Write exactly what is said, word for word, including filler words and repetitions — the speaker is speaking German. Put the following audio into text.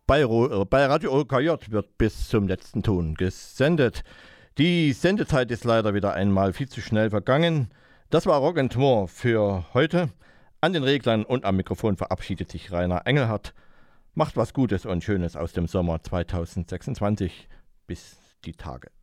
Bei, Ro- bei Radio O K J wird bis zum letzten Ton gesendet. Die Sendezeit ist leider wieder einmal viel zu schnell vergangen. Das war Rock and More für heute. An den Reglern und am Mikrofon verabschiedet sich Rainer Engelhardt. Macht was Gutes und Schönes aus dem Sommer zweitausendsechsundzwanzig. Bis die Tage.